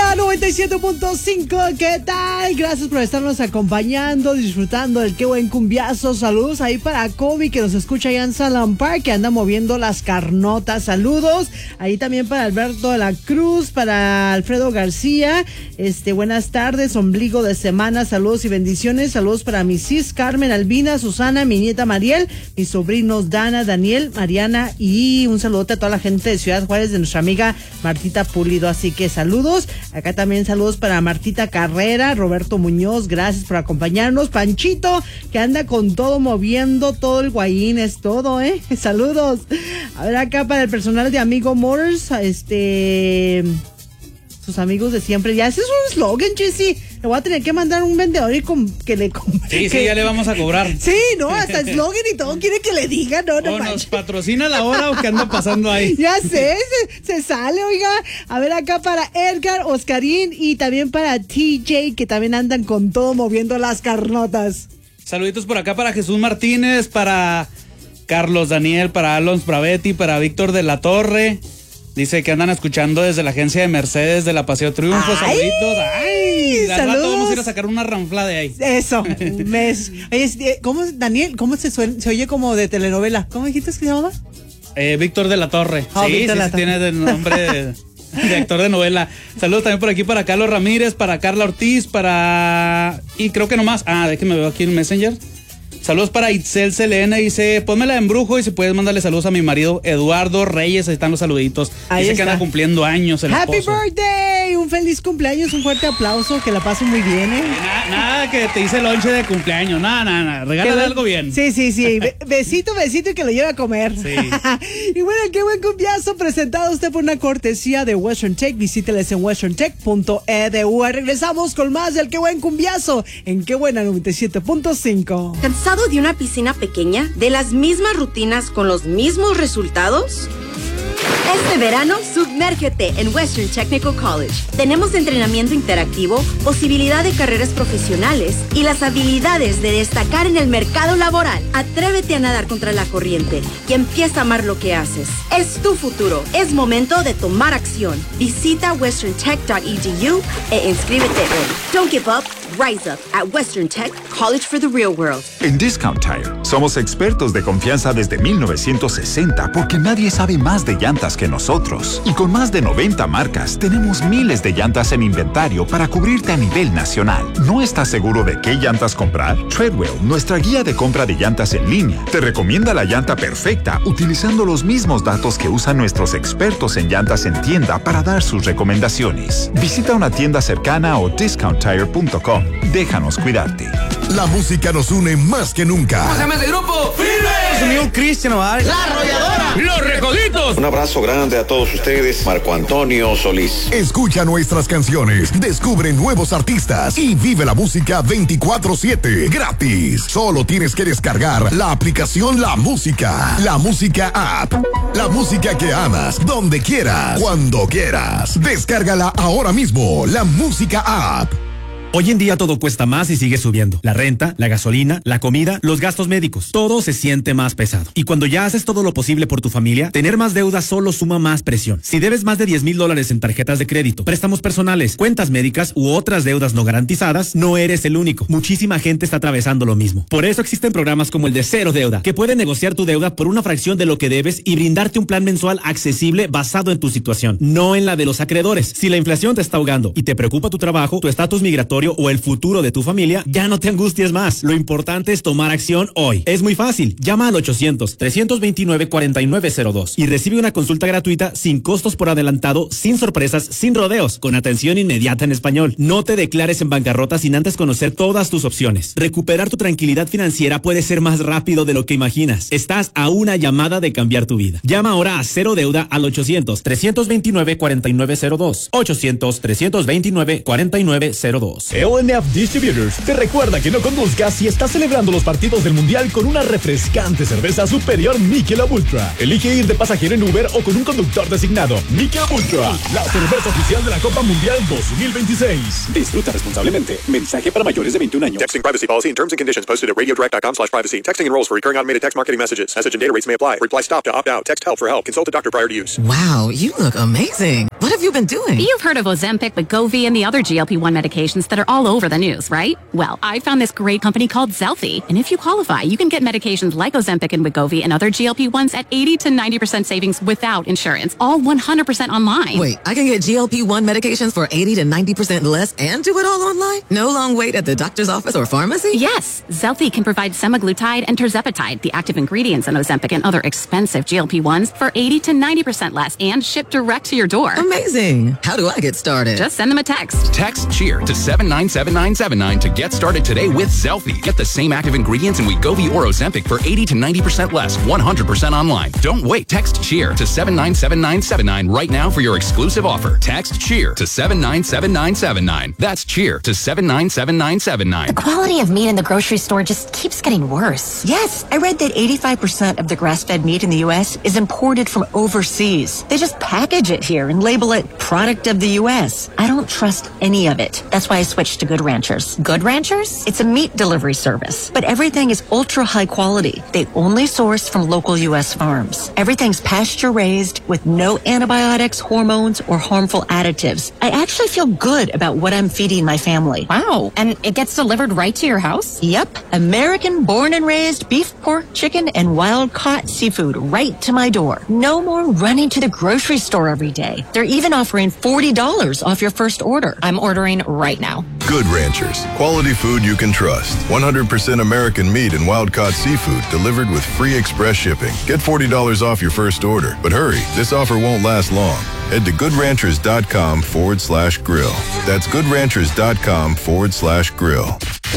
la 97.5, ¿qué tal? Gracias por estarnos acompañando, disfrutando del Qué Buen Cumbiazo. Saludos ahí para Kobe, que nos escucha allá en Salon Park, que anda moviendo las carnotas. Saludos. Ahí también para Alberto de la Cruz, para Alfredo García. Buenas tardes, ombligo de semana. Saludos y bendiciones. Saludos para mi sis Carmen, Albina, Susana, mi nieta Mariel, mis sobrinos Dana, Daniel, Mariana, y un saludote a toda la gente de Ciudad Juárez, de nuestra amiga Martita Pulido. Así que saludos. Acá también saludos para Martita Carrera, Roberto Muñoz, gracias por acompañarnos. Panchito, que anda con todo, moviendo todo el guayín, es todo, saludos. A ver, acá para el personal de Amigo Motors, sus amigos de siempre. Ya ese es un slogan, Jessy. Le voy a tener que mandar un vendedor y que le Sí, ya le vamos a cobrar. Sí, no, hasta eslogan y todo quiere que le diga, no, nos patrocina la hora o qué anda pasando ahí. Ya sé, se sale, oiga. A ver, acá para Edgar, Oscarín y también para TJ, que también andan con todo moviendo las carnotas. Saluditos por acá para Jesús Martínez, para Carlos Daniel, para Alonso Bravetti, para Víctor de la Torre. Dice que andan escuchando desde la agencia de Mercedes de la Paseo Triunfo. Saluditos. ¡Ay! Al rato vamos a ir a sacar una ranfla de ahí. Eso, un mes. Oye, ¿cómo, Daniel? ¿Cómo se oye como de telenovela? ¿Cómo dijiste que se llamaba? Víctor de la Torre. Sí, tiene el nombre de actor de novela. Saludos también por aquí para Carlos Ramírez, para Carla Ortiz, y creo que nomás. Déjenme ver aquí en Messenger. Saludos para Itzel Selena, dice, pónmela en brujo, y si puedes mandarle saludos a mi marido Eduardo Reyes, ahí están los saluditos. Ahí dice está. que anda cumpliendo años el Happy esposo. birthday, un feliz cumpleaños, un fuerte aplauso, que la pasen muy bien, Nada que te hice lonche de cumpleaños, nada, regálale algo bien. Sí, besito y que lo lleve a comer. Sí. Y bueno, Qué Buen Cumbiazo, presentado a usted por una cortesía de Western Tech. Visíteles en westerntech.edu. Regresamos con más del Qué Buen Cumbiazo en Qué Buena 97.5. ¿Cansado de una piscina pequeña? ¿De las mismas rutinas con los mismos resultados? Este verano, sumérgete en Western Technical College. Tenemos entrenamiento interactivo, posibilidad de carreras profesionales y las habilidades de destacar en el mercado laboral. Atrévete a nadar contra la corriente y empieza a amar lo que haces. Es tu futuro. Es momento de tomar acción. Visita westerntech.edu e inscríbete hoy. Don't give up. Rise up at Western Tech College for the Real World. En Discount Tire somos expertos de confianza desde 1960 porque nadie sabe más de llantas que nosotros. Y con más de 90 marcas tenemos miles de llantas en inventario para cubrirte a nivel nacional. ¿No estás seguro de qué llantas comprar? Treadwell, nuestra guía de compra de llantas en línea, te recomienda la llanta perfecta utilizando los mismos datos que usan nuestros expertos en llantas en tienda para dar sus recomendaciones. Visita una tienda cercana o discounttire.com. Déjanos cuidarte. La música nos une más que nunca. ¿Cómo se llama ese grupo? ¡Firmes! Sonido Cristian Nodal. ¡La Arrolladora! ¡Los Recoditos! Un abrazo grande a todos ustedes. Marco Antonio Solís. Escucha nuestras canciones, descubre nuevos artistas y vive la música 24/7 gratis. Solo tienes que descargar la aplicación La Música App. La música que amas, donde quieras, cuando quieras. Descárgala ahora mismo, La Música App. Hoy en día todo cuesta más y sigue subiendo. La renta, la gasolina, la comida, los gastos médicos. Todo se siente más pesado. Y cuando ya haces todo lo posible por tu familia, tener más deuda solo suma más presión. Si debes más de $10,000 en tarjetas de crédito, préstamos personales, cuentas médicas u otras deudas no garantizadas, no eres el único. Muchísima gente está atravesando lo mismo. Por eso existen programas como el de Cero Deuda, que pueden negociar tu deuda por una fracción de lo que debes y brindarte un plan mensual accesible basado en tu situación, no en la de los acreedores. Si la inflación te está ahogando y te preocupa tu trabajo, tu estatus migratorio o el futuro de tu familia, ya no te angusties más. Lo importante es tomar acción hoy. Es muy fácil. Llama al 800-329-4902 y recibe una consulta gratuita sin costos por adelantado, sin sorpresas, sin rodeos, con atención inmediata en español. No te declares en bancarrota sin antes conocer todas tus opciones. Recuperar tu tranquilidad financiera puede ser más rápido de lo que imaginas. Estás a una llamada de cambiar tu vida. Llama ahora a Cero Deuda al 800-329-4902. 800-329-4902. LNF Distributors te recuerda que no conduzcas si estás celebrando los partidos del Mundial con una refrescante cerveza superior Michelob Ultra. Elige ir de pasajero en Uber o con un conductor designado. Michelob Ultra, la cerveza oficial de la Copa Mundial 2026. Disfruta responsablemente. Mensaje para mayores de 21 años. Texting privacy policy and terms and conditions posted at radiodirect.com/privacy. Texting enrolls for recurring automated text marketing messages. Message and data rates may apply. Reply stop to opt out. Text help for help. Consult a doctor prior to use. Wow, you look amazing. What have you been doing? You've heard of Ozempic, Wegovy, and the other GLP-1 medications that are all over the news, right? Well, I found this great company called Zelfie. And if you qualify, you can get medications like Ozempic and Wegovy and other GLP-1s at 80 to 90% savings without insurance. All 100% online. Wait, I can get GLP-1 medications for 80 to 90% less and do it all online? No long wait at the doctor's office or pharmacy? Yes. Zelfie can provide semaglutide and tirzepatide, the active ingredients in Ozempic and other expensive GLP-1s, for 80 to 90% less and shipped direct to your door. Amazing. How do I get started? Just send them a text. Text CHEER to 797979 to get started today with Zelfie. Get the same active ingredients in Wegovy or Ozempic for 80 to 90% less, 100% online. Don't wait. Text CHEER to 797979 right now for your exclusive offer. Text CHEER to 797979. That's CHEER to 797979. The quality of meat in the grocery store just keeps getting worse. Yes, I read that 85% of the grass-fed meat in the U.S. is imported from overseas. They just package it here and label it product of the U.S. I don't trust any of it. That's why I switched to Good Ranchers. Good Ranchers? It's a meat delivery service, but everything is ultra high quality. They only source from local U.S. farms. Everything's pasture-raised with no antibiotics, hormones, or harmful additives. I actually feel good about what I'm feeding my family. Wow. And it gets delivered right to your house? Yep. American born and raised beef, pork, chicken, and wild-caught seafood right to my door. No more running to the grocery store every day. They're even offering $40 off your first order. I'm ordering right now. Good Ranchers. Quality food you can trust. 100% American meat and wild-caught seafood delivered with free express shipping. Get $40 off your first order. But hurry, this offer won't last long. Head to goodranchers.com/grill. That's goodranchers.com/grill.